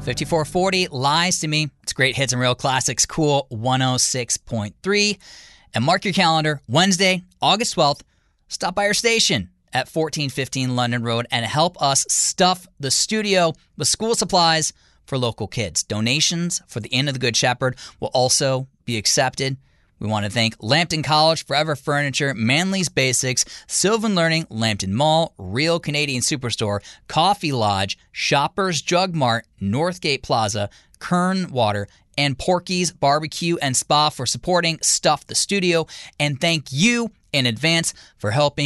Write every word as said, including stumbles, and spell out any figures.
fifty-four forty Lies to Me. It's great hits and real classics. Cool one oh six point three. And mark your calendar, Wednesday, August twelfth, stop by our station at fourteen fifteen London Road and help us stuff the studio with school supplies for local kids. Donations for the Inn of the Good Shepherd will also be accepted. We want to thank Lambton College, Forever Furniture, Manly's Basics, Sylvan Learning, Lambton Mall, Real Canadian Superstore, Coffee Lodge, Shoppers Drug Mart, Northgate Plaza, Kern Water, and Porky's Barbecue and Spa for supporting Stuff the Studio. And thank you in advance for helping